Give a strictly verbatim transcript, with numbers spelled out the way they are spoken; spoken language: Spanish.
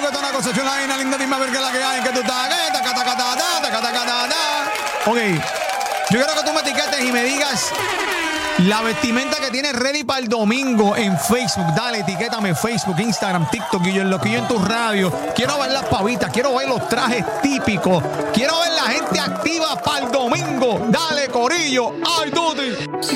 esto es una cosa chula, una linda, dime a ver qué es la que hay, que tú estás, eh, taca, taca, ta, ta, taca, taca, ta, ta. Ok, yo quiero que tú me etiquetes y me digas la vestimenta que tienes ready para el domingo en Facebook. Dale, etiquétame Facebook, Instagram, TikTok y yo en lo que yo en tu radio. Quiero ver las pavitas, quiero ver los trajes típicos, quiero ver la gente activa para el domingo. Dale, corillo. Ay, Tuti.